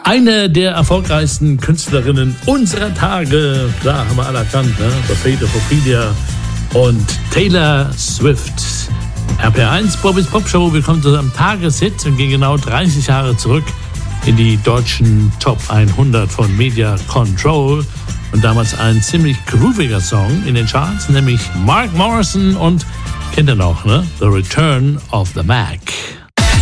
Eine der erfolgreichsten Künstlerinnen unserer Tage, klar, haben wir alle erkannt, ne? The Fate of Ophelia und Taylor Swift. RPR1, Bobbys Popshow, wir kommen zu einem Tageshit und gehen genau 30 Jahre zurück in die deutschen Top 100 von Media Control. Und damals ein ziemlich grooviger Song in den Charts, nämlich Mark Morrison und, kennt ihr noch, ne? The Return of the Mac.